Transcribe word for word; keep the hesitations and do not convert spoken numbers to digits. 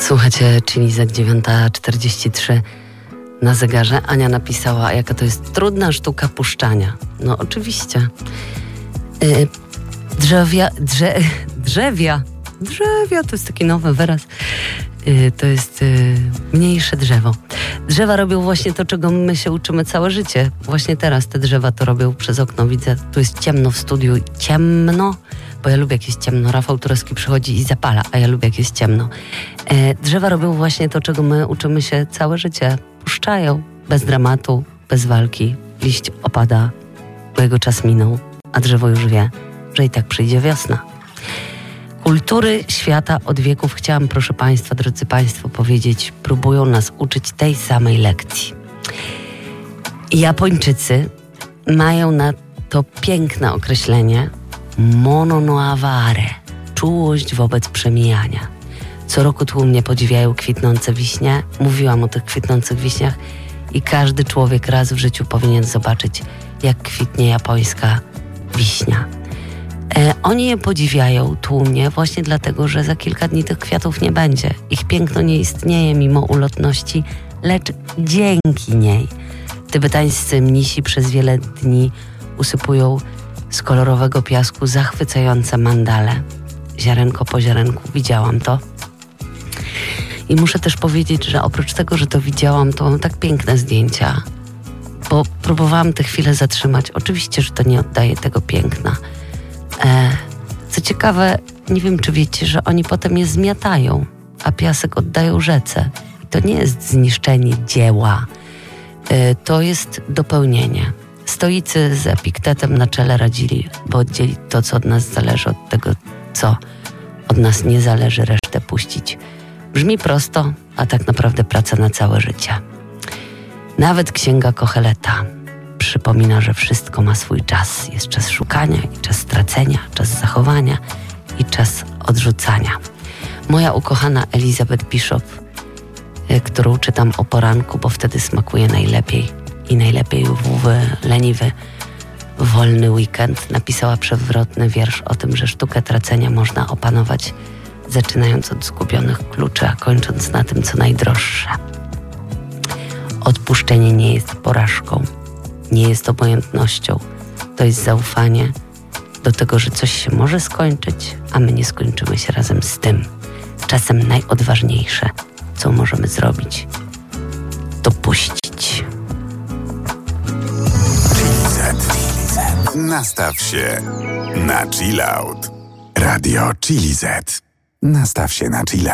Słuchajcie, czyli za dziewiąta czterdzieści trzy na zegarze. Ania napisała, jaka to jest trudna sztuka puszczania. No oczywiście. Yy, drzewia, drze, drzewia, drzewia, to jest taki nowy wyraz. Yy, to jest yy, mniejsze drzewo. Drzewa robią właśnie to, czego my się uczymy całe życie. Właśnie teraz te drzewa to robią przez okno. Widzę, tu jest ciemno w studiu. Ciemno, bo ja lubię jak jest ciemno. Rafał Turowski przychodzi i zapala, a ja lubię jak jest ciemno. Yy, drzewa robią właśnie to, czego my uczymy się całe życie. Puszczają bez dramatu, bez walki. Liść opada, bo jego czas minął, a drzewo już wie, że i tak przyjdzie wiosna. Kultury świata od wieków, chciałam, proszę Państwa, drodzy Państwo, powiedzieć, próbują nas uczyć tej samej lekcji. Japończycy mają na to piękne określenie mono no aware, czułość wobec przemijania. Co roku tłumnie podziwiają kwitnące wiśnie. Mówiłam o tych kwitnących wiśniach i każdy człowiek raz w życiu powinien zobaczyć, jak kwitnie japońska wiśnia. E, oni je podziwiają tłumnie właśnie dlatego, że za kilka dni tych kwiatów nie będzie. Ich piękno nie istnieje mimo ulotności, lecz dzięki niej. Tybetańscy mnisi przez wiele dni usypują z kolorowego piasku zachwycające mandale. Ziarenko po ziarenku widziałam to. I muszę też powiedzieć, że oprócz tego, że to widziałam, to mam tak piękne zdjęcia, bo próbowałam tę chwilę zatrzymać. Oczywiście, że to nie oddaje tego piękna. E, co ciekawe, nie wiem, czy wiecie, że oni potem je zmiatają, a piasek oddają rzece. I to nie jest zniszczenie dzieła, e, to jest dopełnienie. Stoicy z Epiktetem na czele radzili, by oddzielić to, co od nas zależy, od tego, co od nas nie zależy, resztę puścić. Brzmi prosto, a tak naprawdę praca na całe życie. Nawet księga Kocheleta przypomina, że wszystko ma swój czas. Jest czas szukania i czas stracenia, czas zachowania i czas odrzucania. Moja ukochana Elizabeth Bishop, którą czytam o poranku, bo wtedy smakuje najlepiej i najlepiej w leniwy, wolny weekend, napisała przewrotny wiersz o tym, że sztukę tracenia można opanować, zaczynając od zgubionych kluczy, a kończąc na tym, co najdroższe. Odpuszczenie nie jest porażką, nie jest obojętnością. To jest zaufanie do tego, że coś się może skończyć, a my nie skończymy się razem z tym. Czasem najodważniejsze, co możemy zrobić, to puścić. Nastaw się na chill out. Radio Chili Z. Nastaw się na chilla.